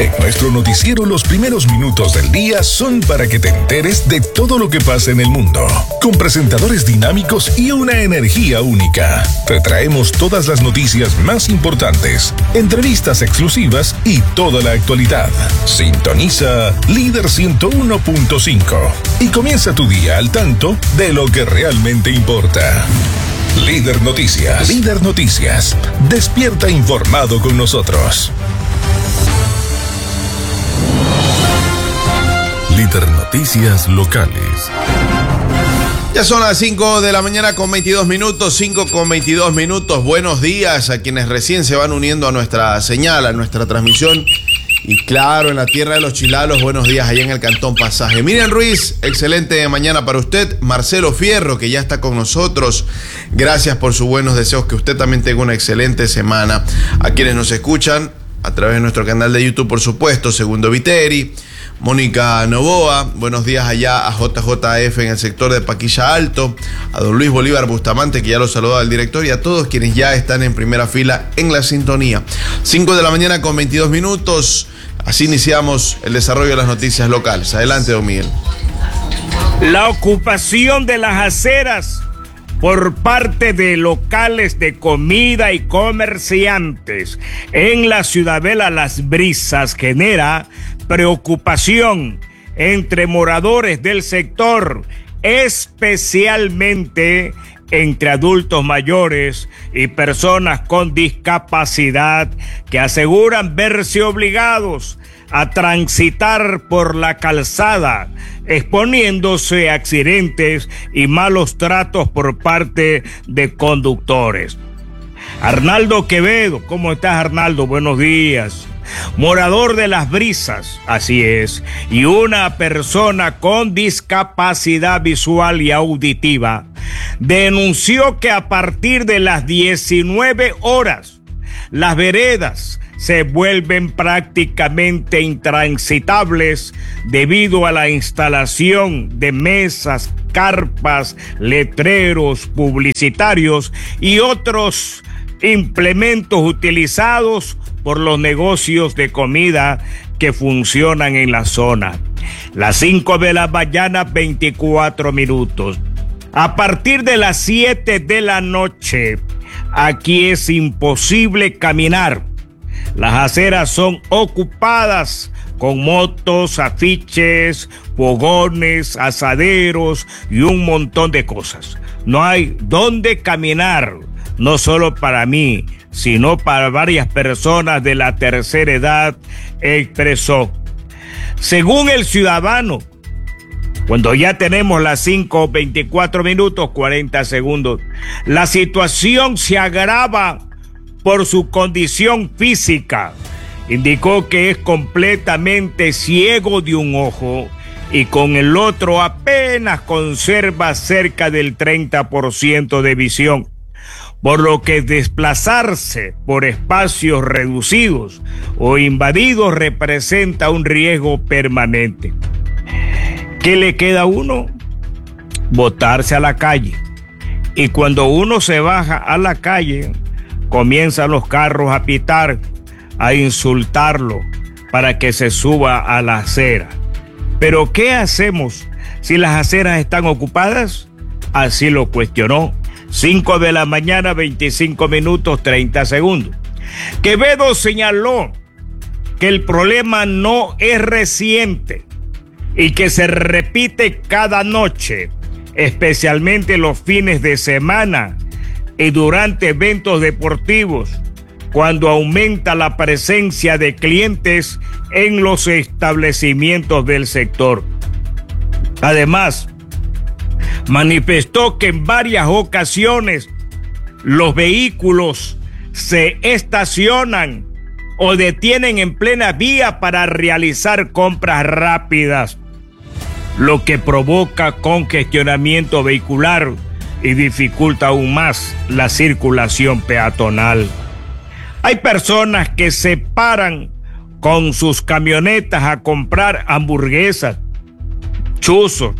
En nuestro noticiero, los primeros minutos del día son para que te enteres de todo lo que pasa en el mundo. Con presentadores dinámicos y una energía única. Te traemos todas las noticias más importantes, entrevistas exclusivas y toda la actualidad. Sintoniza Líder 101.5 y comienza tu día al tanto de lo que realmente importa. Líder Noticias. Líder Noticias. Despierta informado con nosotros. Líder Noticias locales. Ya son las 5 de la mañana con 22 minutos, 5 con 22 minutos. Buenos días a quienes recién se van uniendo a nuestra señal, a nuestra transmisión. Y claro, en la tierra de los chilalos, buenos días allá en el Cantón Pasaje. Miriam Ruiz, excelente mañana para usted. Marcelo Fierro, que ya está con nosotros. Gracias por sus buenos deseos, que usted también tenga una excelente semana. A quienes nos escuchan a través de nuestro canal de YouTube, por supuesto, Segundo Viteri, Mónica Novoa, buenos días allá a JJF en el sector de Paquilla Alto, a don Luis Bolívar Bustamante, que ya lo saludaba el director, y a todos quienes ya están en primera fila en la sintonía. 5 de la mañana con 22 minutos, así iniciamos el desarrollo de las noticias locales. Adelante, don Miguel. La ocupación de las aceras por parte de locales de comida y comerciantes en la Ciudadela Las Brisas genera preocupación entre moradores del sector, especialmente entre adultos mayores y personas con discapacidad que aseguran verse obligados a transitar por la calzada, exponiéndose a accidentes y malos tratos por parte de conductores. Arnaldo Quevedo, ¿cómo estás, Arnaldo? Buenos días. Morador de Las Brisas, así es, y una persona con discapacidad visual y auditiva, denunció que a partir de las 19 horas, las veredas se vuelven prácticamente intransitables debido a la instalación de mesas, carpas, letreros publicitarios y otros implementos utilizados por los negocios de comida que funcionan en la zona. Las 5 de la mañana, 24 minutos. A partir de las 7 de la noche, aquí es imposible caminar. Las aceras son ocupadas con motos, afiches, fogones, asaderos y un montón de cosas. No hay dónde caminar, no solo para mí, sino para varias personas de la tercera edad, expresó. Según el ciudadano, cuando ya tenemos las 5:24 minutos, 40 segundos, la situación se agrava por su condición física. Indicó que es completamente ciego de un ojo y con el otro apenas conserva cerca del 30% de visión, por lo que desplazarse por espacios reducidos o invadidos representa un riesgo permanente. ¿Qué le queda a uno? Botarse a la calle. Y cuando uno se baja a la calle, comienzan los carros a pitar, a insultarlo para que se suba a la acera. ¿Pero qué hacemos si las aceras están ocupadas? Así lo cuestionó. 5 de la mañana, 25 minutos, 30 segundos. Quevedo señaló que el problema no es reciente y que se repite cada noche, especialmente los fines de semana y durante eventos deportivos, cuando aumenta la presencia de clientes en los establecimientos del sector. Además, manifestó que en varias ocasiones los vehículos se estacionan o detienen en plena vía para realizar compras rápidas, lo que provoca congestionamiento vehicular y dificulta aún más la circulación peatonal. Hay personas que se paran con sus camionetas a comprar hamburguesas, chuzos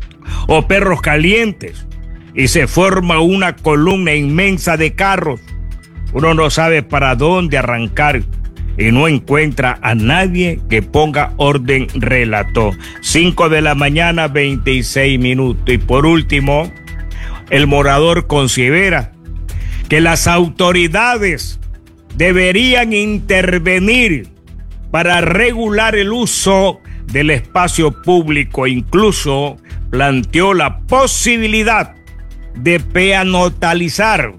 o perros calientes y se forma una columna inmensa de carros. Uno no sabe para dónde arrancar y no encuentra a nadie que ponga orden, relató. 5 de la mañana, 26 minutos. Y por último, el morador considera que las autoridades deberían intervenir para regular el uso del espacio público. Incluso planteó la posibilidad de peatonalizar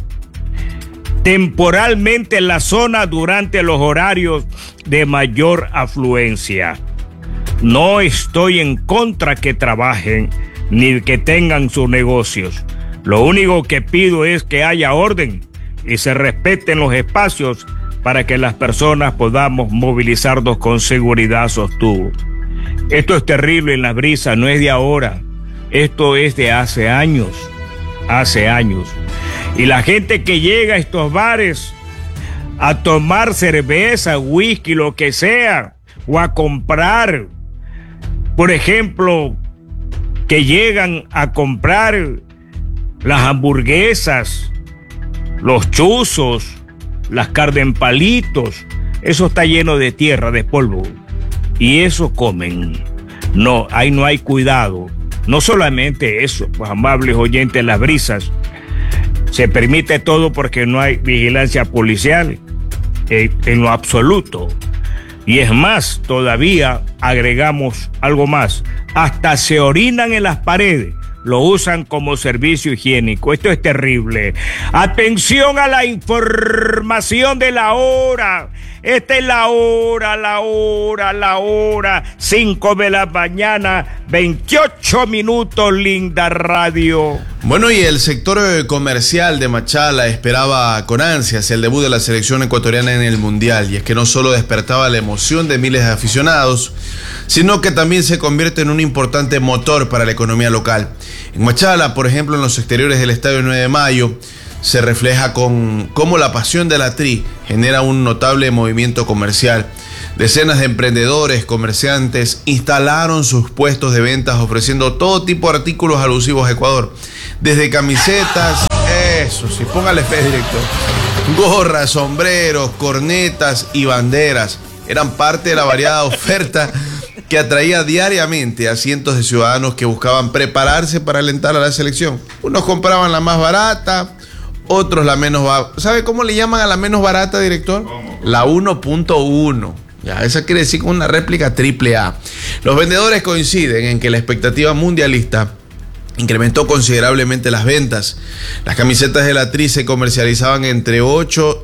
temporalmente la zona durante los horarios de mayor afluencia. No estoy en contra que trabajen ni que tengan sus negocios. Lo único que pido es que haya orden y se respeten los espacios para que las personas podamos movilizarnos con seguridad, sostuvo. Esto es terrible en Las Brisas, no es de ahora. Esto es de hace años. Y la gente que llega a estos bares a tomar cerveza, whisky, lo que sea, o a comprar, por ejemplo, que llegan a comprar las hamburguesas, los chuzos, las carnes en palitos, eso está lleno de tierra, de polvo, y eso comen. No, ahí no hay cuidado. No solamente eso, pues, amables oyentes, Las Brisas, se permite todo porque no hay vigilancia policial en lo absoluto. Y es más, todavía agregamos algo más. Hasta se orinan en las paredes. Lo usan como servicio higiénico. Esto es terrible. Atención a la información de la hora. Esta es la hora. 5 de la mañana, 28 minutos, linda radio. Bueno, y el sector comercial de Machala esperaba con ansias el debut de la selección ecuatoriana en el Mundial. Y es que no solo despertaba la emoción de miles de aficionados, sino que también se convierte en un importante motor para la economía local. En Machala, por ejemplo, en los exteriores del Estadio 9 de Mayo, se refleja con cómo la pasión de la Tri genera un notable movimiento comercial. Decenas de emprendedores, comerciantes instalaron sus puestos de ventas ofreciendo todo tipo de artículos alusivos a Ecuador. Desde camisetas, eso sí, póngale fe, director, gorras, sombreros, cornetas y banderas. Eran parte de la variada oferta que atraía diariamente a cientos de ciudadanos que buscaban prepararse para alentar a la selección. Unos compraban la más barata, otros la menos barata. ¿Sabe cómo le llaman a la menos barata, director? ¿Cómo? La 1.1. Ya, esa quiere decir con una réplica AAA. Los vendedores coinciden en que la expectativa mundialista incrementó considerablemente las ventas. Las camisetas de la Tri se comercializaban entre 8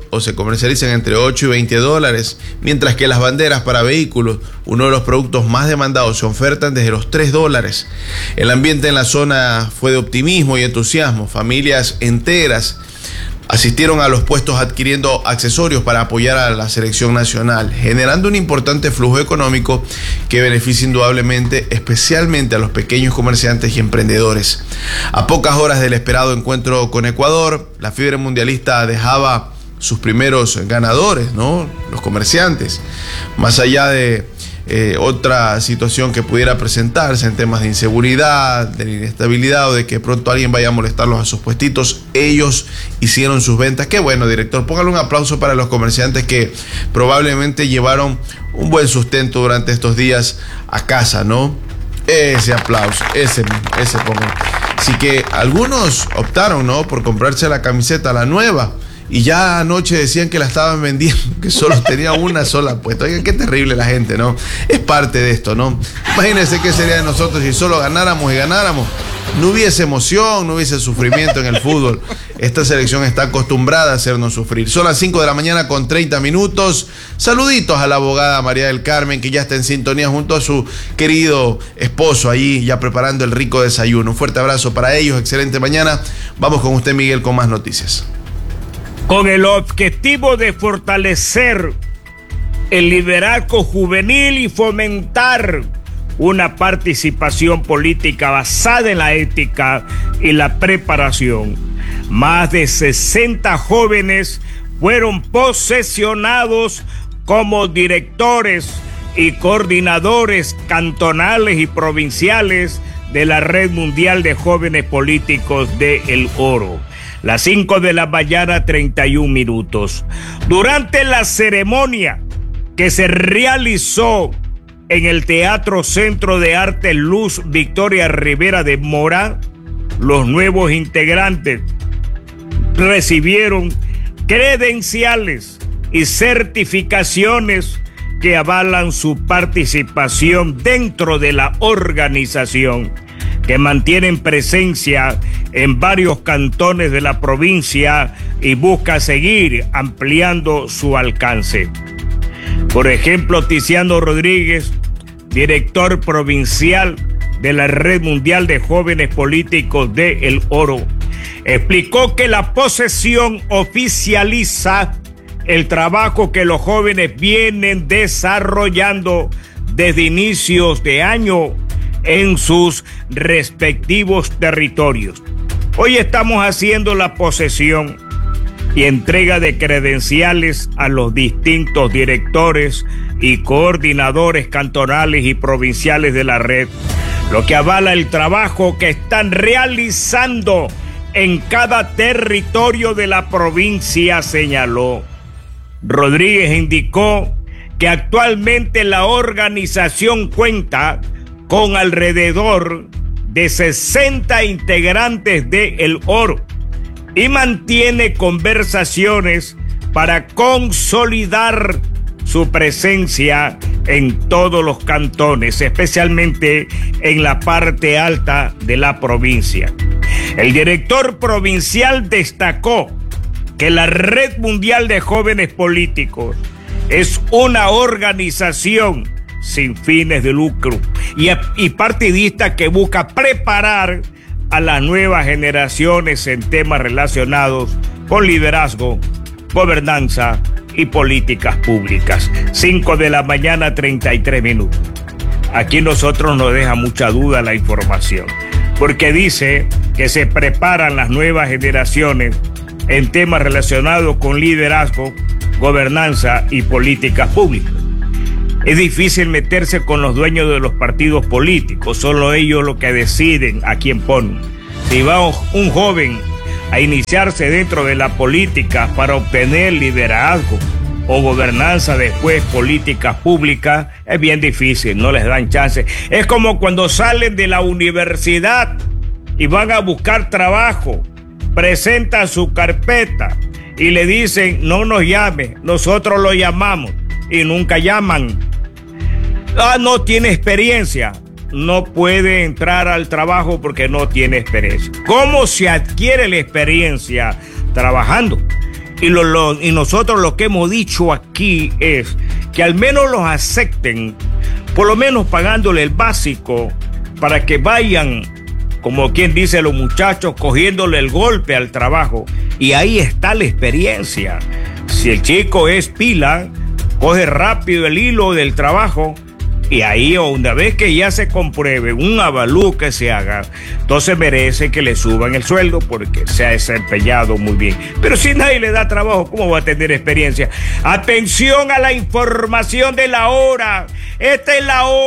y 20 dólares, mientras que las banderas para vehículos, uno de los productos más demandados, se ofertan desde los 3 dólares. El ambiente en la zona fue de optimismo y entusiasmo. Familias enteras asistieron a los puestos adquiriendo accesorios para apoyar a la selección nacional, generando un importante flujo económico que beneficia indudablemente, especialmente a los pequeños comerciantes y emprendedores. A pocas horas del esperado encuentro con Ecuador, la fiebre mundialista dejaba sus primeros ganadores, ¿no? Los comerciantes. Más allá de otra situación que pudiera presentarse en temas de inseguridad, de inestabilidad o de que pronto alguien vaya a molestarlos a sus puestitos, ellos hicieron sus ventas. Qué bueno, director, póngale un aplauso para los comerciantes que probablemente llevaron un buen sustento durante estos días a casa, ¿no? Ese aplauso, ese pongan. Así que algunos optaron, ¿no?, por comprarse la camiseta, la nueva. Y ya anoche decían que la estaban vendiendo, que solo tenía una sola puesta. Oigan, qué terrible la gente, ¿no? Es parte de esto, ¿no? Imagínense qué sería de nosotros si solo ganáramos y ganáramos. No hubiese emoción, no hubiese sufrimiento en el fútbol. Esta selección está acostumbrada a hacernos sufrir. Son las 5 de la mañana con 30 minutos. Saluditos a la abogada María del Carmen, que ya está en sintonía junto a su querido esposo allí, ya preparando el rico desayuno. Un fuerte abrazo para ellos, excelente mañana. Vamos con usted, Miguel, con más noticias. Con el objetivo de fortalecer el liderazgo juvenil y fomentar una participación política basada en la ética y la preparación, más de 60 jóvenes fueron posesionados como directores y coordinadores cantonales y provinciales de la Red Mundial de Jóvenes Políticos de El Oro. Las 5 de la mañana, 31 minutos. Durante la ceremonia que se realizó en el Teatro Centro de Arte Luz Victoria Rivera de Mora, los nuevos integrantes recibieron credenciales y certificaciones que avalan su participación dentro de la organización, que mantienen presencia en varios cantones de la provincia y busca seguir ampliando su alcance. Por ejemplo, Tiziano Rodríguez, director provincial de la Red Mundial de Jóvenes Políticos de El Oro, explicó que la posesión oficializa el trabajo que los jóvenes vienen desarrollando desde inicios de año en sus respectivos territorios. Hoy estamos haciendo la posesión y entrega de credenciales a los distintos directores y coordinadores cantonales y provinciales de la red, lo que avala el trabajo que están realizando en cada territorio de la provincia, señaló. Rodríguez indicó que actualmente la organización cuenta con alrededor de 60 integrantes de El Oro y mantiene conversaciones para consolidar su presencia en todos los cantones, especialmente en la parte alta de la provincia. El director provincial destacó que la Red Mundial de Jóvenes Políticos es una organización sin fines de lucro y partidista que busca preparar a las nuevas generaciones en temas relacionados con liderazgo, gobernanza y políticas públicas. 5 de la mañana, 33 minutos. Aquí nosotros nos deja mucha duda la información, porque dice que se preparan las nuevas generaciones en temas relacionados con liderazgo, gobernanza y políticas públicas. Es difícil meterse con los dueños de los partidos políticos, solo ellos lo que deciden a quién ponen. Si va un joven a iniciarse dentro de la política para obtener liderazgo o gobernanza, después políticas públicas, es bien difícil, no les dan chance. Es como cuando salen de la universidad y van a buscar trabajo, presentan su carpeta y le dicen: no nos llame, nosotros lo llamamos, y nunca llaman. No tiene experiencia, no puede entrar al trabajo porque no tiene experiencia. ¿Cómo se adquiere la experiencia? Trabajando. Y nosotros lo que hemos dicho aquí es que al menos los acepten, por lo menos pagándole el básico, para que vayan, como quien dice, los muchachos cogiéndole el golpe al trabajo. Y ahí está la experiencia. Si el chico es pila, coge rápido el hilo del trabajo, y ahí, una vez que ya se compruebe un avalúo que se haga, entonces merece que le suban el sueldo porque se ha desempeñado muy bien. Pero si nadie le da trabajo, ¿cómo va a tener experiencia? Atención a la información de la hora. Esta es la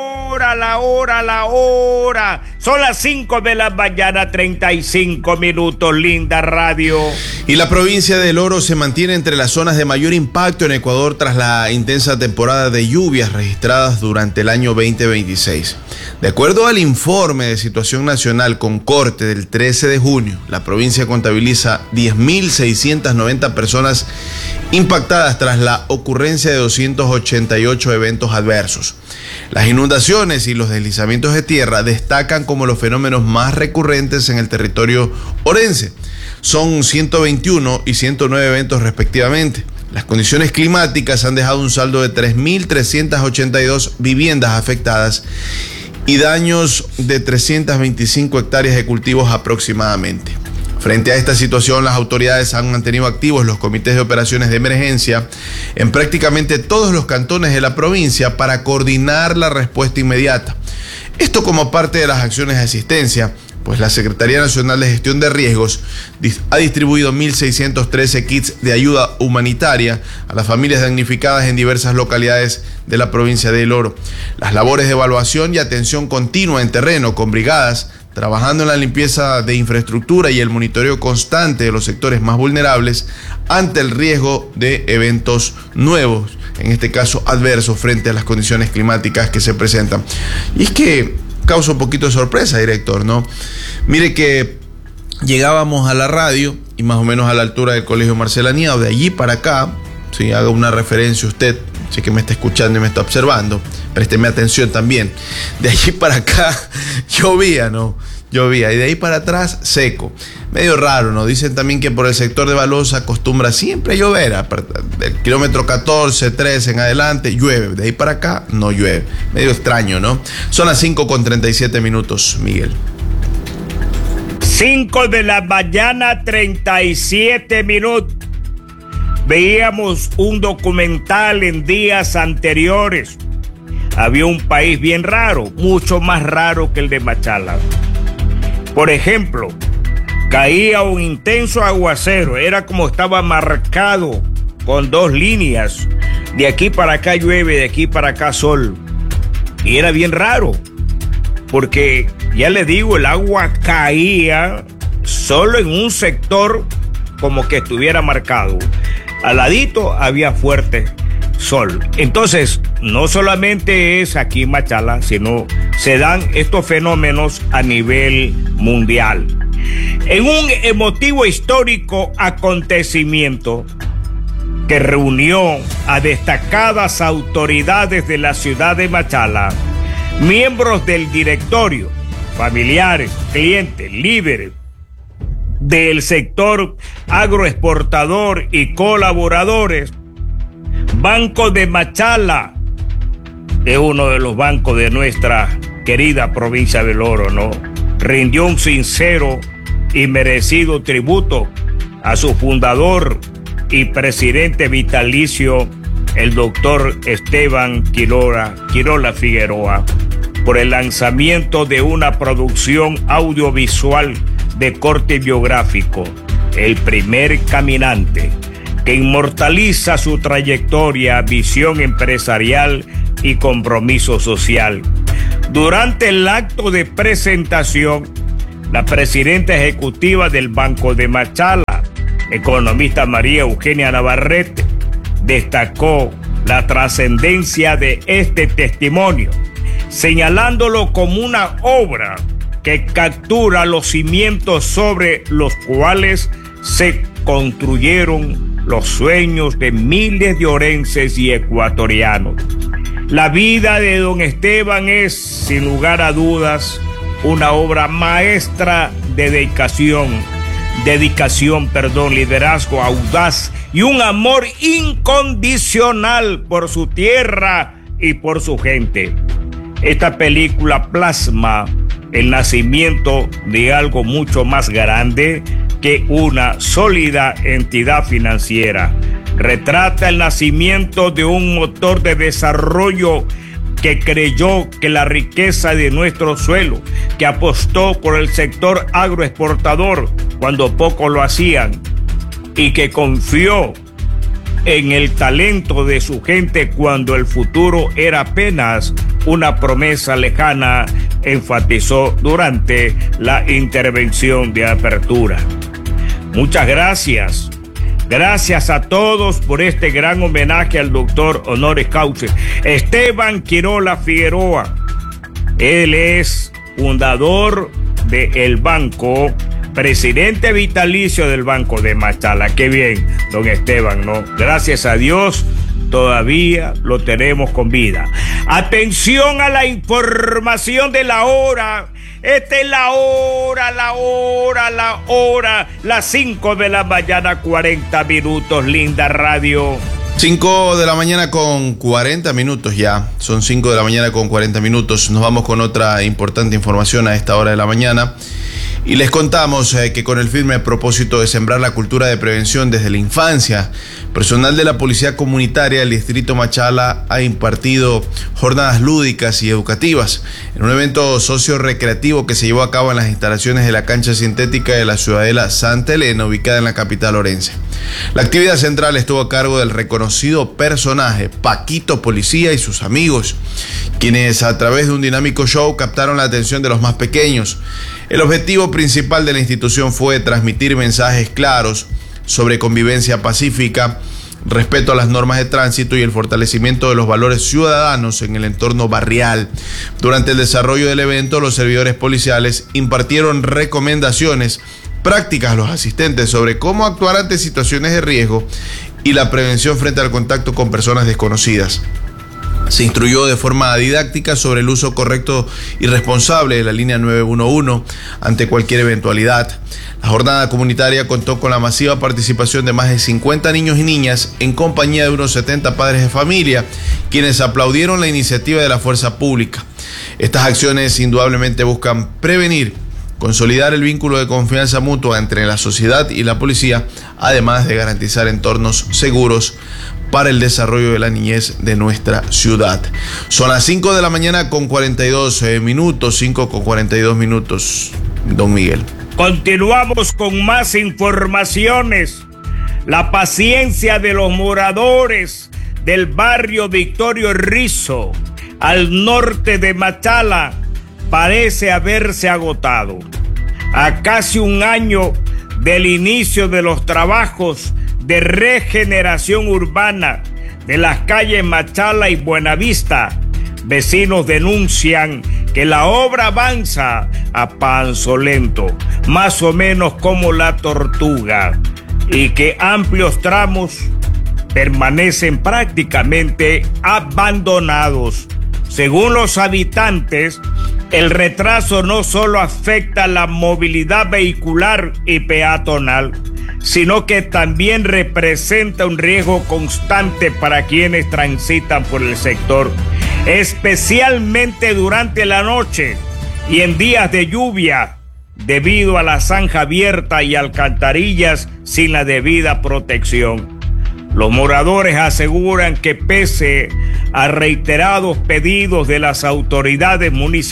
hora. Son las 5 de la mañana, 35 minutos, linda radio. Y la provincia del Oro se mantiene entre las zonas de mayor impacto en Ecuador tras la intensa temporada de lluvias registradas durante el año 2026. De acuerdo al informe de situación nacional con corte del 13 de junio, la provincia contabiliza 10.690 personas impactadas tras la ocurrencia de 288 eventos adversos. Las inundaciones y los deslizamientos de tierra destacan como los fenómenos más recurrentes en el territorio orense. Son 121 y 109 eventos respectivamente. Las condiciones climáticas han dejado un saldo de 3.382 viviendas afectadas y daños de 325 hectáreas de cultivos aproximadamente. Frente a esta situación, las autoridades han mantenido activos los comités de operaciones de emergencia en prácticamente todos los cantones de la provincia para coordinar la respuesta inmediata. Esto como parte de las acciones de asistencia, pues la Secretaría Nacional de Gestión de Riesgos ha distribuido 1.613 kits de ayuda humanitaria a las familias damnificadas en diversas localidades de la provincia del Oro. Las labores de evaluación y atención continua en terreno con brigadas trabajando en la limpieza de infraestructura y el monitoreo constante de los sectores más vulnerables ante el riesgo de eventos nuevos, en este caso adversos frente a las condiciones climáticas que se presentan. Y es que causa un poquito de sorpresa, director, ¿no? Mire que llegábamos a la radio y más o menos a la altura del Colegio Marcelaniao, de allí para acá, si haga una referencia usted, sé que me está escuchando y me está observando, présteme atención también. De allí para acá llovía, ¿no? Llovía. Y de ahí para atrás seco. Medio raro, ¿no? Dicen también que por el sector de Balosa acostumbra siempre a llover. Del kilómetro 14, 13 en adelante llueve. De ahí para acá no llueve. Medio extraño, ¿no? Son las 5:37 minutos, Miguel. 5 de la mañana, 37 minutos. Veíamos un documental en días anteriores. Había un país bien raro, mucho más raro que el de Machala. Por ejemplo, caía un intenso aguacero, era como estaba marcado con 2 líneas. De aquí para acá llueve, de aquí para acá sol. Y era bien raro, porque ya le digo, el agua caía solo en un sector como que estuviera marcado. Al ladito había fuerte sol. Entonces, no solamente es aquí en Machala, sino se dan estos fenómenos a nivel mundial. En un emotivo histórico acontecimiento que reunió a destacadas autoridades de la ciudad de Machala, miembros del directorio, familiares, clientes, líderes del sector agroexportador y colaboradores, Banco de Machala es uno de los bancos de nuestra querida provincia del Oro, ¿no? Rindió un sincero y merecido tributo a su fundador y presidente vitalicio, el doctor Esteban Quirola Figueroa, por el lanzamiento de una producción audiovisual de corte biográfico, El primer caminante, que inmortaliza su trayectoria, visión empresarial y compromiso social. Durante el acto de presentación, la presidenta ejecutiva del Banco de Machala, economista María Eugenia Navarrete, destacó la trascendencia de este testimonio, señalándolo como una obra que captura los cimientos sobre los cuales se construyeron los sueños de miles de orenses y ecuatorianos. La vida de don Esteban es, sin lugar a dudas, una obra maestra de liderazgo audaz y un amor incondicional por su tierra y por su gente. Esta película plasma el nacimiento de algo mucho más grande que una sólida entidad financiera. Retrata el nacimiento de un motor de desarrollo que creyó que la riqueza de nuestro suelo, que apostó por el sector agroexportador cuando pocos lo hacían y que confió en el talento de su gente cuando el futuro era apenas una promesa lejana, enfatizó durante la intervención de apertura. Muchas gracias. Gracias a todos por este gran homenaje al doctor honoris causa Esteban Quirola Figueroa. Él es fundador del banco, presidente vitalicio del Banco de Machala. Qué bien, don Esteban, ¿no? Gracias a Dios, todavía lo tenemos con vida. Atención a la información de la hora. Esta es la hora, las 5 de la mañana, 40 minutos, linda radio. 5 de la mañana con 40 minutos ya, son 5 de la mañana con 40 minutos. Nos vamos con otra importante información a esta hora de la mañana. Y les contamos que con el firme propósito de sembrar la cultura de prevención desde la infancia, personal de la Policía Comunitaria del Distrito Machala ha impartido jornadas lúdicas y educativas en un evento socio-recreativo que se llevó a cabo en las instalaciones de la cancha sintética de la Ciudadela Santa Elena, ubicada en la capital orense. La actividad central estuvo a cargo del reconocido personaje Paquito Policía y sus amigos, quienes a través de un dinámico show captaron la atención de los más pequeños. El objetivo principal de la institución fue transmitir mensajes claros sobre convivencia pacífica, respeto a las normas de tránsito y el fortalecimiento de los valores ciudadanos en el entorno barrial. Durante el desarrollo del evento, los servidores policiales impartieron recomendaciones prácticas a los asistentes sobre cómo actuar ante situaciones de riesgo y la prevención frente al contacto con personas desconocidas. Se instruyó de forma didáctica sobre el uso correcto y responsable de la línea 911 ante cualquier eventualidad. La jornada comunitaria contó con la masiva participación de más de 50 niños y niñas en compañía de unos 70 padres de familia, quienes aplaudieron la iniciativa de la fuerza pública. Estas acciones indudablemente buscan prevenir, consolidar el vínculo de confianza mutua entre la sociedad y la policía, además de garantizar entornos seguros para el desarrollo de la niñez de nuestra ciudad. Son las 5 de la mañana con 42 minutos, 5 con 42 minutos, don Miguel. Continuamos con más informaciones. La paciencia de los moradores del barrio Victorio Rizo, al norte de Machala, parece haberse agotado. A casi un año del inicio de los trabajos de regeneración urbana de las calles Machala y Buenavista, vecinos denuncian que la obra avanza a paso lento, más o menos como la tortuga, y que amplios tramos permanecen prácticamente abandonados. Según los habitantes, el retraso no solo afecta la movilidad vehicular y peatonal, sino que también representa un riesgo constante para quienes transitan por el sector, especialmente durante la noche y en días de lluvia, debido a la zanja abierta y alcantarillas sin la debida protección. Los moradores aseguran que pese a reiterados pedidos de las autoridades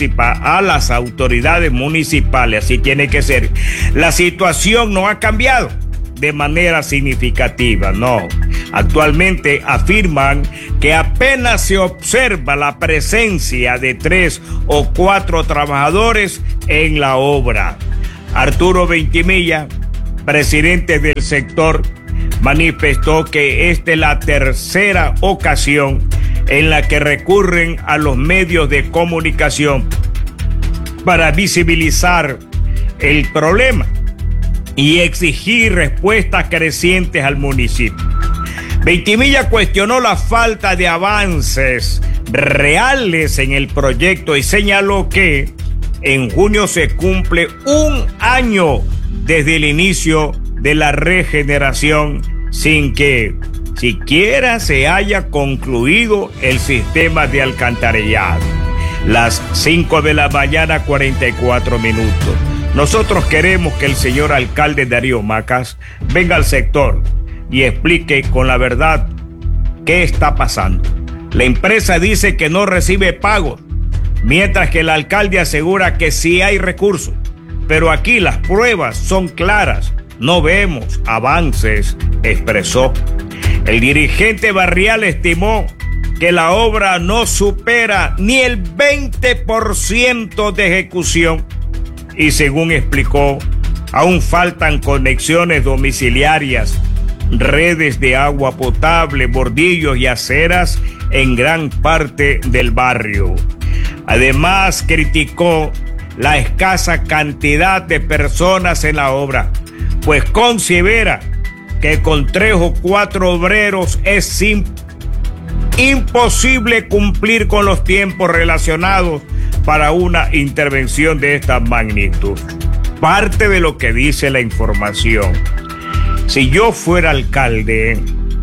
municipales, así tiene que ser, la situación no ha cambiado de manera significativa, no. Actualmente afirman que apenas se observa la presencia de 3 o 4 trabajadores en la obra. Arturo Ventimilla, presidente del sector, manifestó que esta es la tercera ocasión en la que recurren a los medios de comunicación para visibilizar el problema y exigir respuestas crecientes al municipio. Ventimilla cuestionó la falta de avances reales en el proyecto y señaló que en junio se cumple un año desde el inicio de la regeneración sin que siquiera se haya concluido el sistema de alcantarillado. Las 5 de la mañana, 44 minutos. Nosotros queremos que el señor alcalde Darío Macas venga al sector y explique con la verdad qué está pasando. La empresa dice que no recibe pagos, mientras que el alcalde asegura que sí hay recursos. Pero aquí las pruebas son claras. No vemos avances, expresó. El dirigente barrial estimó que la obra no supera ni el 20% de ejecución y, según explicó, aún faltan conexiones domiciliarias, redes de agua potable, bordillos y aceras en gran parte del barrio. Además, criticó la escasa cantidad de personas en la obra, pues considera que con 3 o 4 obreros es imposible cumplir con los tiempos relacionados para una intervención de esta magnitud. Parte de lo que dice la información: si yo fuera alcalde,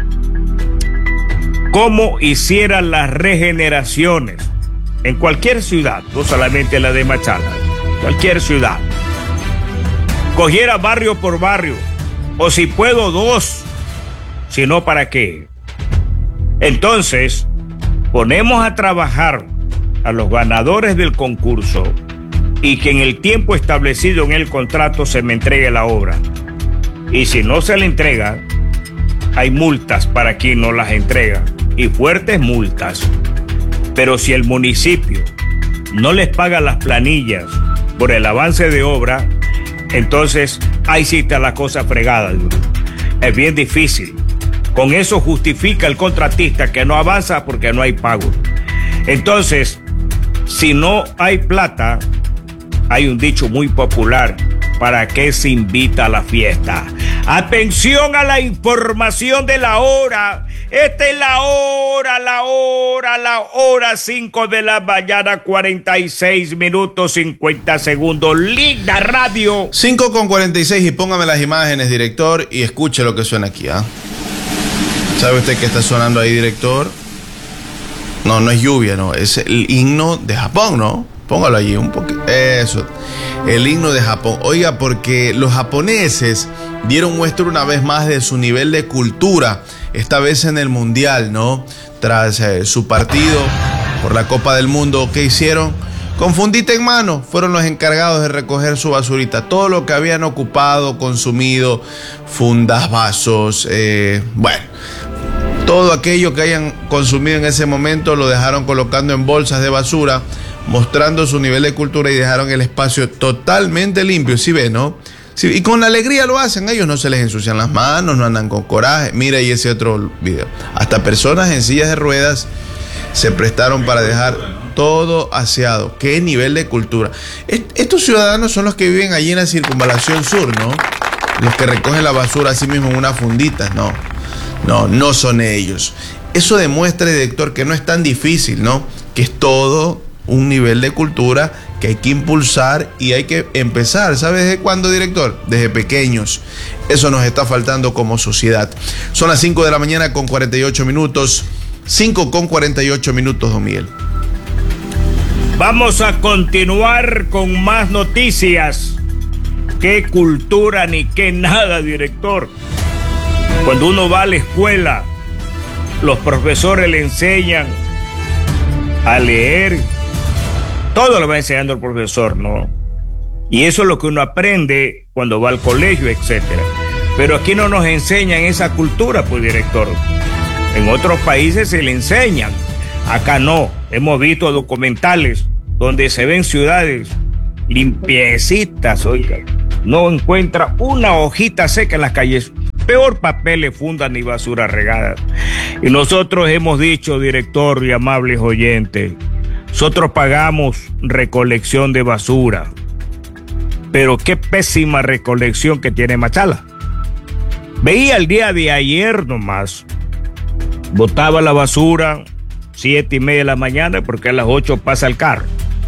¿cómo hiciera las regeneraciones en cualquier ciudad? No solamente la de Machala, cualquier ciudad. Cogiera barrio por barrio, o si puedo 2, si no, ¿para qué? Entonces, ponemos a trabajar a los ganadores del concurso y que en el tiempo establecido en el contrato se me entregue la obra. Y si no se le entrega, hay multas para quien no las entrega, y fuertes multas. Pero si el municipio no les paga las planillas por el avance de obra, entonces ahí sí está la cosa fregada. Es bien difícil. Con eso justifica el contratista que no avanza porque no hay pago. Entonces, si no hay plata, hay un dicho muy popular: ¿para qué se invita a la fiesta? Atención a la información de la hora. Esta es la hora 5 de la mañana, 46 minutos 50 segundos. Linda radio. 5:46 y póngame las imágenes, director, y escuche lo que suena aquí, ¿ah? ¿Sabe usted qué está sonando ahí, director? No, no es lluvia, no, es el himno de Japón, ¿no? Póngalo allí un poquito. Eso, el himno de Japón. Oiga, porque los japoneses dieron muestra una vez más de su nivel de cultura, esta vez en el Mundial, ¿no? Tras su partido por la Copa del Mundo, ¿qué hicieron? Con fundita en mano, fueron los encargados de recoger su basurita. Todo lo que habían ocupado, consumido, fundas, vasos, bueno, todo aquello que hayan consumido en ese momento lo dejaron colocando en bolsas de basura, mostrando su nivel de cultura, y dejaron el espacio totalmente limpio. ¿Sí ve, no? Sí, y con alegría lo hacen. Ellos no se les ensucian las manos, no andan con coraje. Mira ahí ese otro video. Hasta personas en sillas de ruedas se prestaron para dejar todo aseado. ¡Qué nivel de cultura! Estos ciudadanos son los que viven allí en la Circunvalación Sur, ¿no? Los que recogen la basura así mismo en unas funditas. No son ellos. Eso demuestra, director, que no es tan difícil, ¿no? Que es todo un nivel de cultura que hay que impulsar y hay que empezar. ¿Sabes desde cuándo, director? Desde pequeños. Eso nos está faltando como sociedad. Son las 5 de la mañana con 48 minutos. 5:48 minutos, don Miguel. Vamos a continuar con más noticias. Qué cultura ni qué nada, director. Cuando uno va a la escuela, los profesores le enseñan a leer. Todo lo va enseñando el profesor, ¿no? Y eso es lo que uno aprende cuando va al colegio, etcétera. Pero aquí no nos enseñan esa cultura, pues, director. En otros países se le enseñan. Acá no. Hemos visto documentales donde se ven ciudades limpiecitas, oiga. No encuentra una hojita seca en las calles. Peor papeles, fundas ni basura regada. Y nosotros hemos dicho, director y amables oyentes, nosotros pagamos recolección de basura. Pero qué pésima recolección que tiene Machala. Veía el día de ayer nomás. Botaba la basura 7:30 de la mañana porque a las 8 pasa el carro.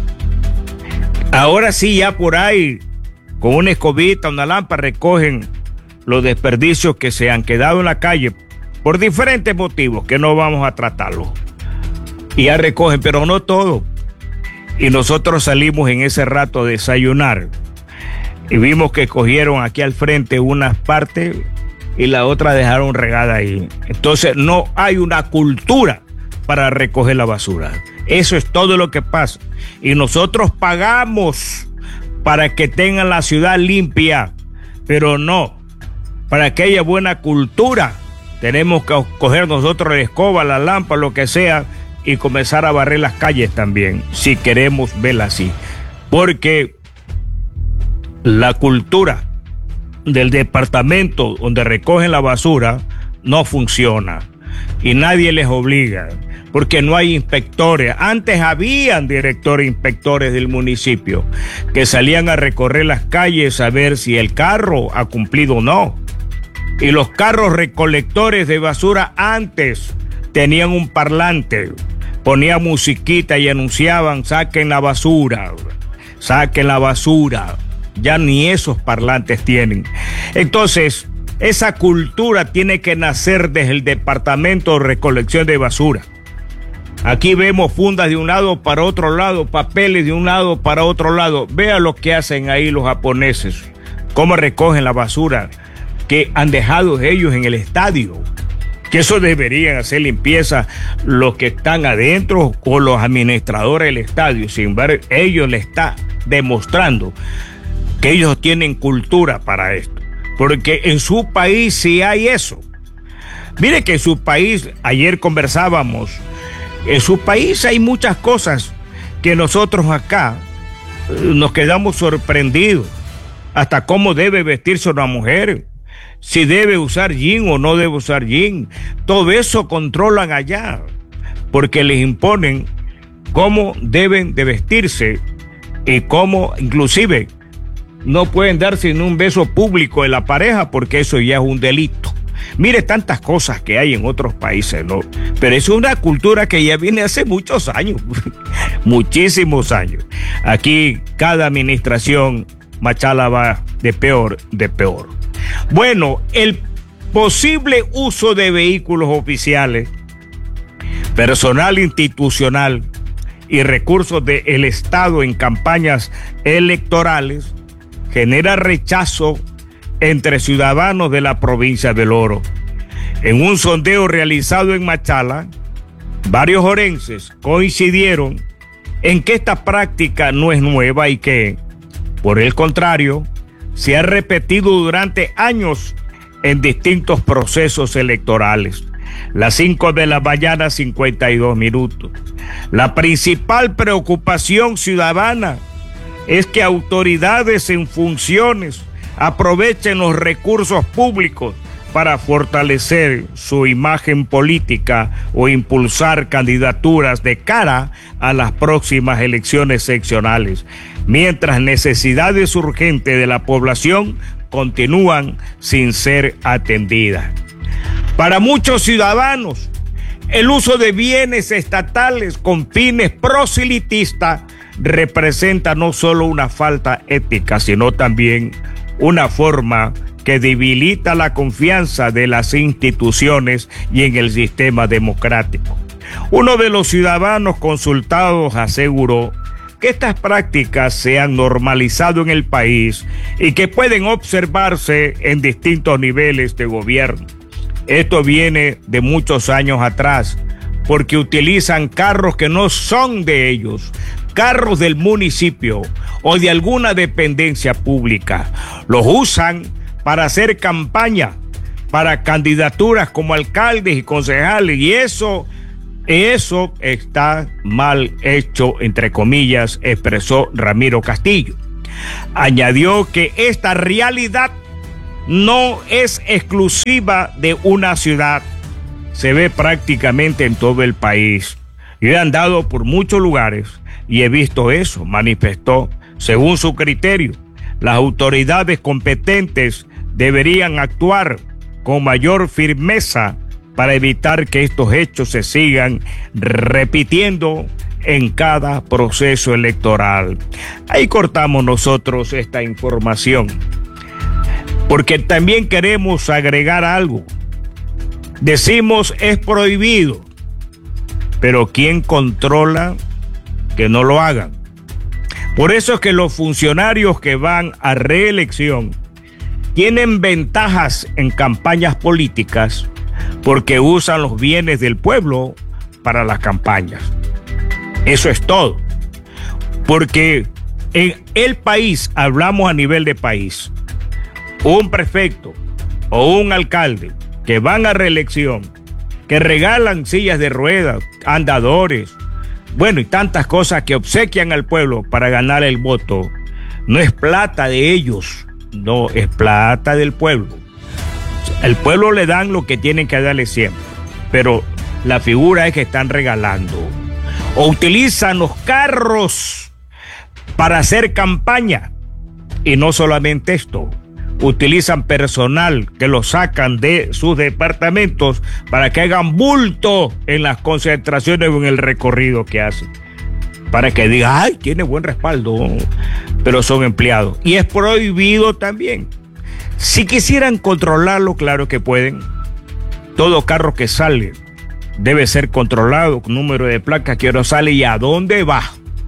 Ahora sí, ya por ahí, con una escobita, una lámpara, recogen los desperdicios que se han quedado en la calle por diferentes motivos que no vamos a tratarlos. Y ya recogen, pero no todo. Y nosotros salimos en ese rato a desayunar y vimos que cogieron aquí al frente unas partes y la otra dejaron regada ahí. Entonces no hay una cultura para recoger la basura. Eso es todo lo que pasa. Y nosotros pagamos para que tengan la ciudad limpia, pero no. Para que haya buena cultura, tenemos que coger nosotros la escoba, la lámpara, lo que sea, y comenzar a barrer las calles también, si queremos verla así. Porque la cultura del departamento donde recogen la basura no funciona y nadie les obliga, porque no hay inspectores. Antes habían directores inspectores del municipio que salían a recorrer las calles a ver si el carro ha cumplido o no. Y los carros recolectores de basura antes tenían un parlante, ponían musiquita y anunciaban: saquen la basura, saquen la basura. Ya ni esos parlantes tienen. Entonces, esa cultura tiene que nacer desde el departamento de recolección de basura. Aquí vemos fundas de un lado para otro lado, papeles de un lado para otro lado. Vea lo que hacen ahí los japoneses, cómo recogen la basura que han dejado ellos en el estadio. Que eso deberían hacer limpieza los que están adentro o los administradores del estadio. Sin embargo, ellos le están demostrando que ellos tienen cultura para esto, porque en su país sí hay eso. Mire que en su país, ayer conversábamos, en su país hay muchas cosas que nosotros acá nos quedamos sorprendidos. Hasta cómo debe vestirse una mujer, si debe usar jean o no debe usar jean. Todo eso controlan allá, porque les imponen cómo deben de vestirse y cómo, inclusive, no pueden darse ni un beso público de la pareja porque eso ya es un delito. Mire tantas cosas que hay en otros países, ¿no? Pero es una cultura que ya viene hace muchos años, muchísimos años. Aquí cada administración Machala va de peor. Bueno, el posible uso de vehículos oficiales, personal institucional y recursos del Estado en campañas electorales genera rechazo entre ciudadanos de la provincia del Oro. En un sondeo realizado en Machala, varios orenses coincidieron en que esta práctica no es nueva y que, por el contrario, se ha repetido durante años en distintos procesos electorales. Las 5 de la mañana, 52 minutos. La principal preocupación ciudadana es que autoridades en funciones aprovechen los recursos públicos para fortalecer su imagen política o impulsar candidaturas de cara a las próximas elecciones seccionales, mientras necesidades urgentes de la población continúan sin ser atendidas. Para muchos ciudadanos, el uso de bienes estatales con fines proselitistas representa no solo una falta ética, sino también una forma que debilita la confianza de las instituciones y en el sistema democrático. Uno de los ciudadanos consultados aseguró que estas prácticas se han normalizado en el país y que pueden observarse en distintos niveles de gobierno. Esto viene de muchos años atrás, porque utilizan carros que no son de ellos, carros del municipio o de alguna dependencia pública. Los usan para hacer campaña, para candidaturas como alcaldes y concejales, y eso está mal hecho, entre comillas, expresó Ramiro Castillo. Añadió que esta realidad no es exclusiva de una ciudad, se ve prácticamente en todo el país. Yo he andado por muchos lugares y he visto eso, manifestó. Según su criterio, las autoridades competentes deberían actuar con mayor firmeza para evitar que estos hechos se sigan repitiendo en cada proceso electoral. Ahí cortamos nosotros esta información, porque también queremos agregar algo. Decimos es prohibido, pero ¿quién controla que no lo hagan? Por eso es que los funcionarios que van a reelección tienen ventajas en campañas políticas porque usan los bienes del pueblo para las campañas. Eso es todo. Porque en el país, hablamos a nivel de país, un prefecto o un alcalde que van a reelección, que regalan sillas de ruedas, andadores, bueno, y tantas cosas que obsequian al pueblo para ganar el voto, no es plata de ellos, no, es plata del pueblo. El pueblo le dan lo que tienen que darle siempre, pero la figura es que están regalando. O utilizan los carros para hacer campaña. Y no solamente esto, utilizan personal que lo sacan de sus departamentos para que hagan bulto en las concentraciones o en el recorrido que hacen. Para que digan, ay, tiene buen respaldo, pero son empleados. Y es prohibido también. Si quisieran controlarlo, claro que pueden. Todo carro que sale debe ser controlado, con número de placa, que ahora sale y a dónde va.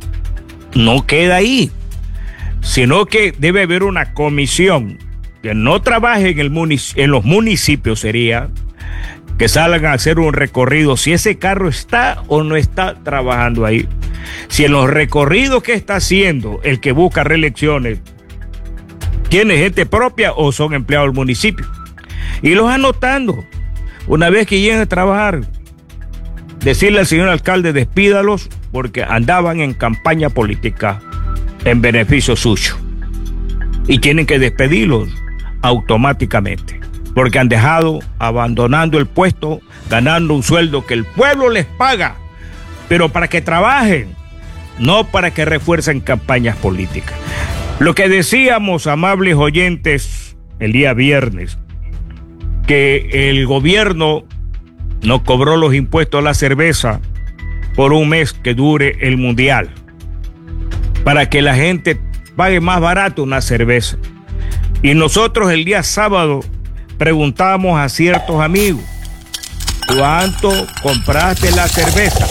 No queda ahí, sino que debe haber una comisión que no trabaje en los municipios, sería que salgan a hacer un recorrido, si ese carro está o no está trabajando ahí. Si en los recorridos que está haciendo el que busca reelecciones tiene gente propia o son empleados del municipio. Y los anotando, Una vez que lleguen a trabajar, decirle al señor alcalde, despídalos porque andaban en campaña política en beneficio suyo. Y tienen que despedirlos automáticamente, porque han dejado abandonando el puesto, ganando un sueldo que el pueblo les paga, pero para que trabajen, no para que refuercen campañas políticas. Lo que decíamos, amables oyentes, el día viernes, que el gobierno no cobró los impuestos a la cerveza por un mes que dure el mundial, para que la gente pague más barato una cerveza. Y nosotros el día sábado preguntamos a ciertos amigos, ¿cuánto compraste la cerveza?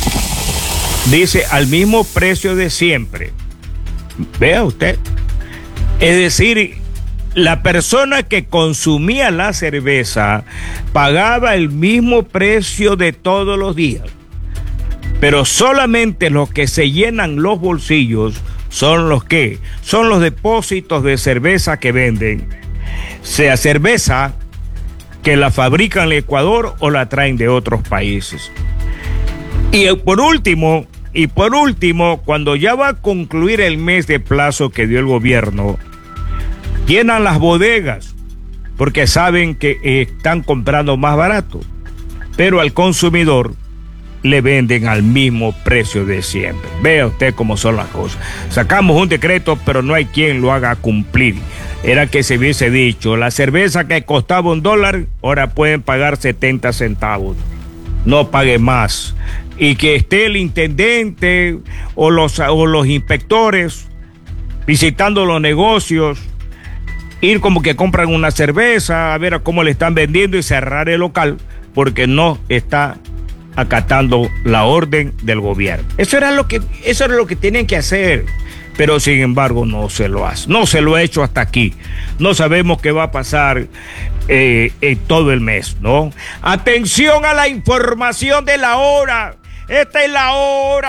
Dice, al mismo precio de siempre. Vea usted. Es decir, la persona que consumía la cerveza pagaba el mismo precio de todos los días. Pero solamente los que se llenan los bolsillos son los que, son los depósitos de cerveza que venden, sea cerveza que la fabrican en el Ecuador o la traen de otros países. Y por último, cuando ya va a concluir el mes de plazo que dio el gobierno, llenan las bodegas porque saben que están comprando más barato, pero al consumidor le venden al mismo precio de siempre. Vea usted cómo son las cosas. Sacamos un decreto, pero no hay quien lo haga cumplir. Era que se hubiese dicho, la cerveza que costaba $1, ahora pueden pagar 70 centavos. No pague más. Y que esté el intendente o los inspectores visitando los negocios, ir como que compran una cerveza, a ver a cómo le están vendiendo y cerrar el local, porque no está acatando la orden del gobierno. Eso era lo que tenían que hacer, pero sin embargo no se lo hace. No se lo ha hecho hasta aquí. No sabemos qué va a pasar en todo el mes, ¿no? Atención a la información de la hora. Esta es la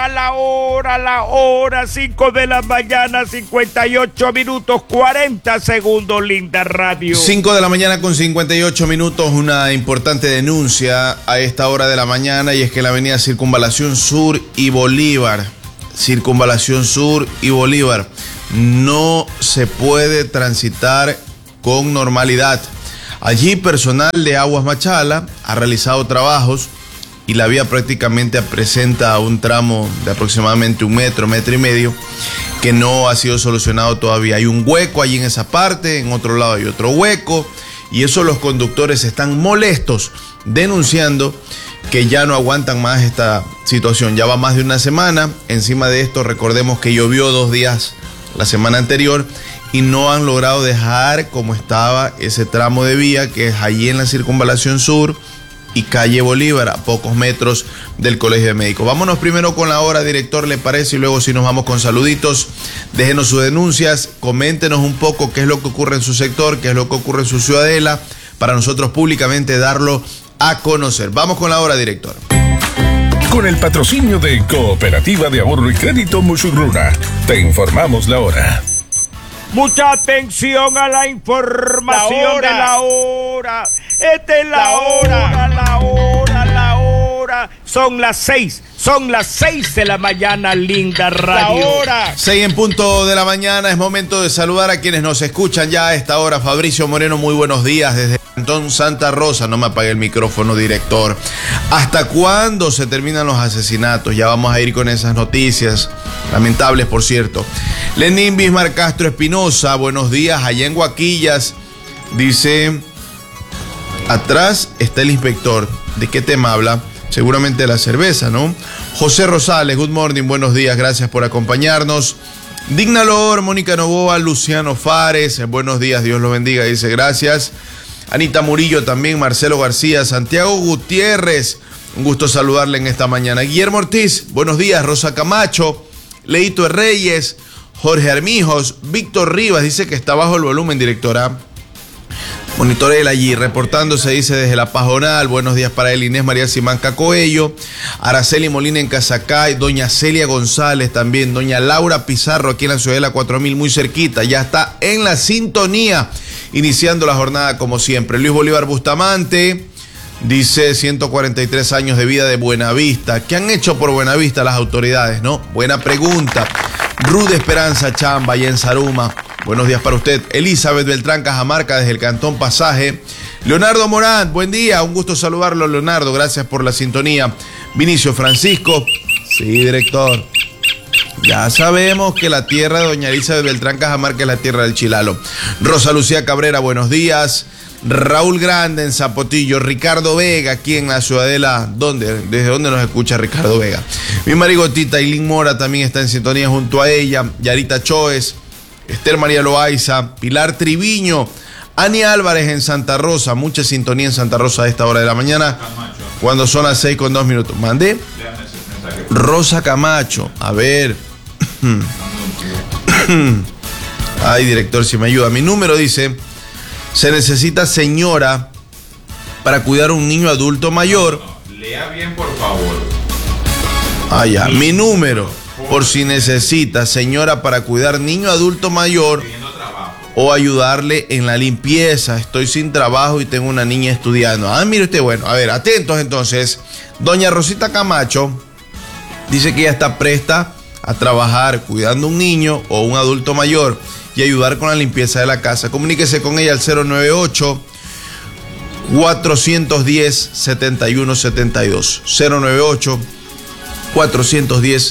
hora, 5 de la mañana, 58 minutos, 40 segundos, Linda Radio. 5 de la mañana con 58 minutos, una importante denuncia a esta hora de la mañana, y es que la avenida Circunvalación Sur y Bolívar, no se puede transitar con normalidad. Allí personal de Aguas Machala ha realizado trabajos y la vía prácticamente presenta un tramo de aproximadamente 1 metro, 1,5 metros, que no ha sido solucionado todavía. Hay un hueco allí en esa parte, en otro lado hay otro hueco, y eso los conductores están molestos, denunciando que ya no aguantan más esta situación. Ya va más de una semana. Encima de esto, recordemos que llovió 2 días la semana anterior y no han logrado dejar como estaba ese tramo de vía, que es allí en la Circunvalación Sur y calle Bolívar, a pocos metros del Colegio de Médicos. Vámonos primero con la hora, director, ¿le parece? Y luego si nos vamos con saluditos. Déjenos sus denuncias, coméntenos un poco qué es lo que ocurre en su sector, qué es lo que ocurre en su ciudadela, para nosotros públicamente darlo a conocer. Vamos con la hora, director. Con el patrocinio de Cooperativa de Ahorro y Crédito Musurruna, te informamos la hora. Mucha atención a la información de la hora. Esta es la hora. Son las 6 de la mañana, Linda Radio. La hora. 6 en punto de la mañana, es momento de saludar a quienes nos escuchan ya a esta hora. Fabricio Moreno, muy buenos días desde Cantón Santa Rosa. No me apague el micrófono, director. ¿Hasta cuándo se terminan los asesinatos? Ya vamos a ir con esas noticias, lamentables por cierto. Lenín Bismar Castro Espinosa, buenos días, allá en Guaquillas. Dice, atrás está el inspector. ¿De qué tema habla? Seguramente de la cerveza, ¿no? José Rosales, good morning, buenos días, gracias por acompañarnos. Digna Lor, Mónica Novoa, Luciano Fares, buenos días, Dios los bendiga, dice gracias. Anita Murillo también, Marcelo García, Santiago Gutiérrez, un gusto saludarle en esta mañana. Guillermo Ortiz, buenos días. Rosa Camacho, Leito Reyes, Jorge Armijos, Víctor Rivas, dice que está bajo el volumen, directora. Monitorel allí, reportándose, dice, desde La Pajonal. Buenos días para él, Inés María Simanca Coello, Araceli Molina en Casacay, doña Celia González también, doña Laura Pizarro aquí en la Ciudadela 4000, muy cerquita, ya está en la sintonía, iniciando la jornada como siempre. Luis Bolívar Bustamante, Dice 143 años de vida de Buenavista. ¿Qué han hecho por Buenavista las autoridades, no? Buena pregunta. Rude Esperanza Chamba, allá en Saruma. Buenos días para usted. Elizabeth Beltrán Cajamarca, desde el Cantón Pasaje. Leonardo Morán, buen día. Un gusto saludarlo, Leonardo. Gracias por la sintonía. Vinicio Francisco. Sí, director. Ya sabemos que la tierra de doña Elizabeth Beltrán Cajamarca es la tierra del Chilalo. Rosa Lucía Cabrera, buenos días. Raúl Grande en Zapotillo. Ricardo Vega aquí en la Ciudadela. ¿Desde dónde nos escucha Ricardo Vega? Mi marigotita Ailín Mora también está en sintonía junto a ella. Yarita Choes, Esther María Loaiza, Pilar Triviño, Ani Álvarez en Santa Rosa. Mucha sintonía en Santa Rosa a esta hora de la mañana. Cuando son las 6:02. ¿Mandé? Rosa Camacho. A ver. Ay, director, si me ayuda. Mi número dice: se necesita señora para cuidar a un niño adulto mayor. No, lea bien, por favor. Ah, ya. Mi número, por si necesita señora para cuidar niño adulto mayor o ayudarle en la limpieza. Estoy sin trabajo y tengo una niña estudiando. Ah, mire usted, bueno, a ver, atentos entonces. Doña Rosita Camacho dice que ella está presta a trabajar cuidando un niño o un adulto mayor y ayudar con la limpieza de la casa. Comuníquese con ella al 098 410 7172. 098 410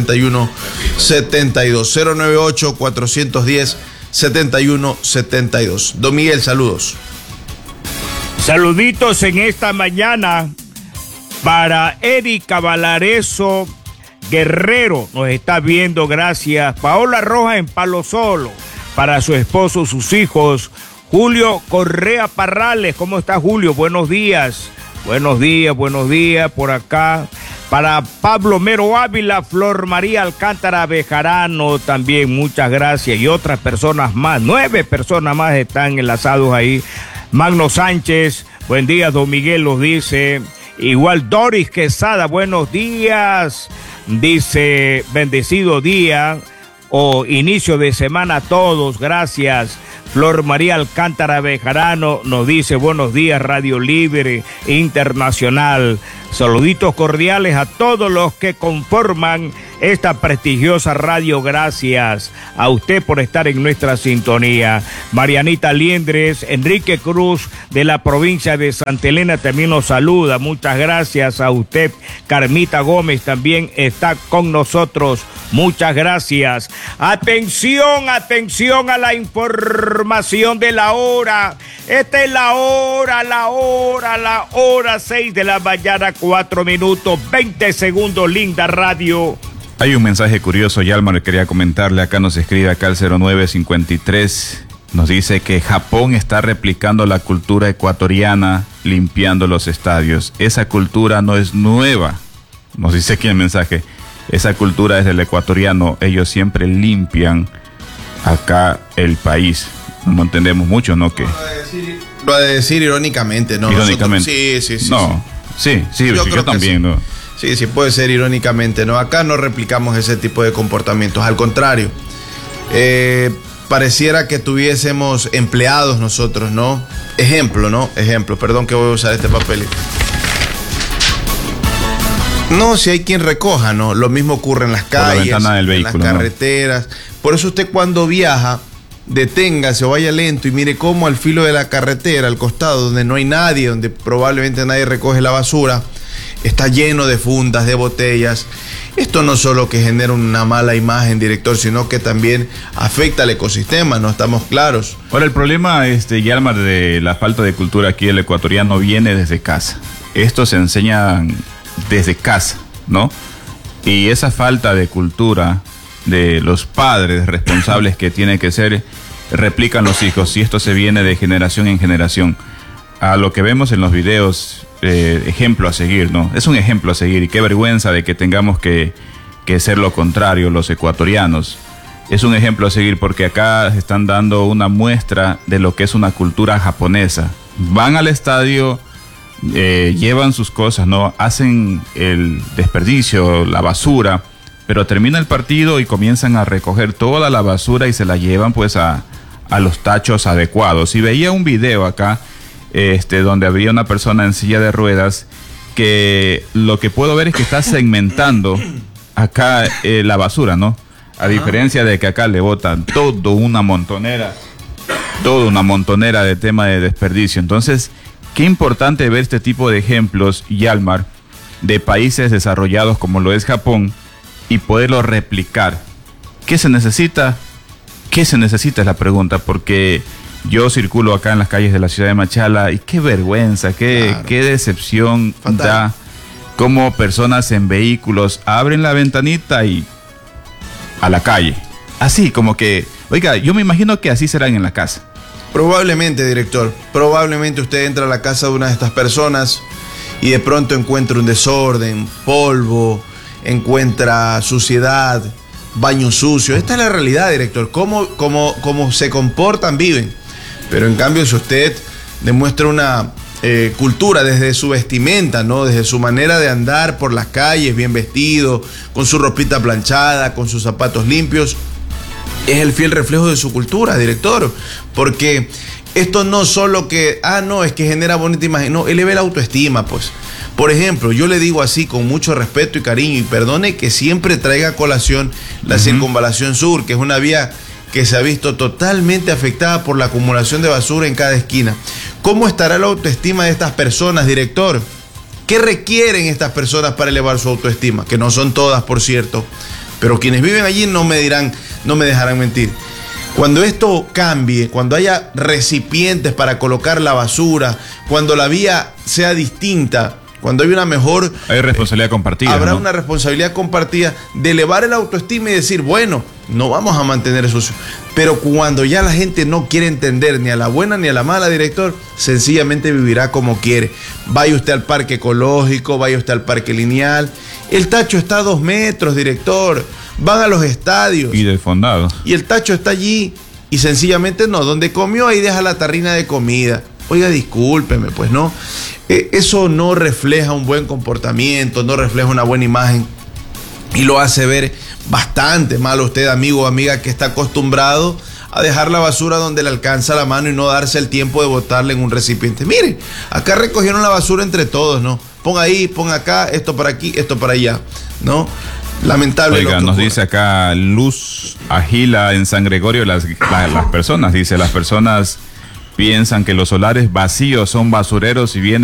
7172. 098 410 7172. Don Miguel, saludos. Saluditos en esta mañana para Erika Valareso Guerrero, nos está viendo, gracias. Paola Rojas en Palo Solo, para su esposo, sus hijos. Julio Correa Parrales, ¿cómo está Julio? Buenos días. Buenos días por acá. Para Pablo Mero Ávila, Flor María Alcántara Bejarano también, muchas gracias. Y otras personas más, 9 personas más están enlazados ahí. Magno Sánchez, buen día, don Miguel los dice. Igual Doris Quesada, buenos días. Dice, bendecido día o inicio de semana a todos, gracias. Flor María Alcántara Bejarano nos dice, buenos días, Radio Libre Internacional. Saluditos cordiales a todos los que conforman esta prestigiosa radio. Gracias a usted por estar en nuestra sintonía. Marianita Liendres, Enrique Cruz de la provincia de Santa Elena también nos saluda. Muchas gracias a usted. Carmita Gómez también está con nosotros. Muchas gracias. Atención a la información de la hora. Esta es la hora 6 de la mañana, 4 minutos, 20 segundos, linda radio. Hay un mensaje curioso, Yalmar, quería comentarle. Acá nos escribe acá el 0953. Nos dice que Japón está replicando la cultura ecuatoriana limpiando los estadios. Esa cultura no es nueva. Nos dice aquí el mensaje. Esa cultura es del ecuatoriano. Ellos siempre limpian acá el país. No entendemos mucho, ¿no? Que lo de decir irónicamente, ¿no? Irónicamente. Sí. No, sí, yo también, ¿no? Sí, puede ser irónicamente, ¿no? Acá no replicamos ese tipo de comportamientos, al contrario. Pareciera que tuviésemos empleados nosotros, ¿no? Ejemplo, perdón que voy a usar este papel. No, si hay quien recoja, ¿no? Lo mismo ocurre en las calles, en las carreteras. ¿No? Por eso usted cuando viaja, deténgase o vaya lento y mire cómo al filo de la carretera, al costado, donde no hay nadie, donde probablemente nadie recoge la basura, está lleno de fundas, de botellas. Esto no solo que genera una mala imagen, director, sino que también afecta al ecosistema, ¿no? Estamos claros. Ahora, el problema, Yalmar, de la falta de cultura aquí del ecuatoriano viene desde casa. Esto se enseña desde casa, ¿no? Y esa falta de cultura de los padres responsables que tienen que ser, replican los hijos, y esto se viene de generación en generación. A lo que vemos en los videos, ejemplo a seguir, ¿no? Es un ejemplo a seguir, y qué vergüenza de que tengamos que ser lo contrario los ecuatorianos. Es un ejemplo a seguir porque acá están dando una muestra de lo que es una cultura japonesa. Van al estadio, llevan sus cosas, ¿no? Hacen el desperdicio, la basura, pero termina el partido y comienzan a recoger toda la basura y se la llevan pues a los tachos adecuados. Y veía un video acá donde había una persona en silla de ruedas, que lo que puedo ver es que está segmentando acá la basura, ¿no? A diferencia de que acá le botan toda una montonera de tema de desperdicio. Entonces, qué importante ver este tipo de ejemplos, Yalmar, de países desarrollados como lo es Japón, y poderlo replicar. ¿Qué se necesita? ¿Qué se necesita es la pregunta? Porque yo circulo acá en las calles de la ciudad de Machala y qué vergüenza, qué decepción Fatal. da cómo personas en vehículos abren la ventanita y a la calle. Así como que, oiga, yo me imagino que así serán en la casa. Probablemente, director. Probablemente usted entra a la casa de una de estas personas y de pronto encuentra un desorden, polvo, encuentra suciedad, baño sucio. Esta es la realidad, director. Cómo se comportan, viven. Pero en cambio, si usted demuestra una cultura desde su vestimenta, ¿no? Desde su manera de andar por las calles, bien vestido, con su ropita planchada, con sus zapatos limpios, es el fiel reflejo de su cultura, director. Porque esto no solo que, no, es que genera bonita imagen, no, eleva la autoestima, pues. Por ejemplo, yo le digo así con mucho respeto y cariño, y perdone que siempre traiga a colación la Circunvalación Sur, que es una vía que se ha visto totalmente afectada por la acumulación de basura en cada esquina. ¿Cómo estará la autoestima de estas personas, director? ¿Qué requieren estas personas para elevar su autoestima? Que no son todas, por cierto, pero quienes viven allí no me dejarán mentir. Cuando esto cambie, cuando haya recipientes para colocar la basura, cuando la vía sea distinta, cuando hay una mejor... Hay responsabilidad compartida. Habrá, ¿no?, una responsabilidad compartida de elevar el autoestima y decir, bueno, no vamos a mantener eso. Pero cuando ya la gente no quiere entender ni a la buena ni a la mala, director, sencillamente vivirá como quiere. Vaya usted al parque ecológico, vaya usted al parque lineal. El tacho está a 2 metros, director. Van a los estadios. Y desfondado. Y el tacho está allí. Y sencillamente no, donde comió ahí deja la tarrina de comida. Oiga, discúlpeme, pues no. Eso no refleja un buen comportamiento, no refleja una buena imagen. Y lo hace ver bastante mal a usted, amigo o amiga, que está acostumbrado a dejar la basura donde le alcanza la mano y no darse el tiempo de botarla en un recipiente. Mire, acá recogieron la basura entre todos, ¿no? Ponga ahí, ponga acá, esto para aquí, esto para allá, ¿no? Lamentable. Oiga, nos dice acá Luz Agila en San Gregorio, las personas, dice, las personas piensan que los solares vacíos son basureros y vienen